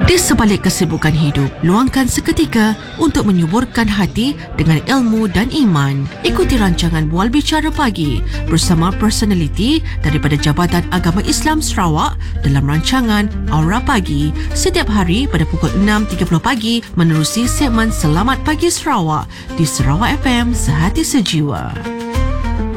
Di sebalik kesibukan hidup, luangkan seketika untuk menyuburkan hati dengan ilmu dan iman. Ikuti rancangan Bual Bicara Pagi bersama personaliti daripada Jabatan Agama Islam Sarawak dalam rancangan Aura Pagi setiap hari pada pukul 6.30 pagi menerusi segmen Selamat Pagi Sarawak di Sarawak FM Sehati Sejiwa.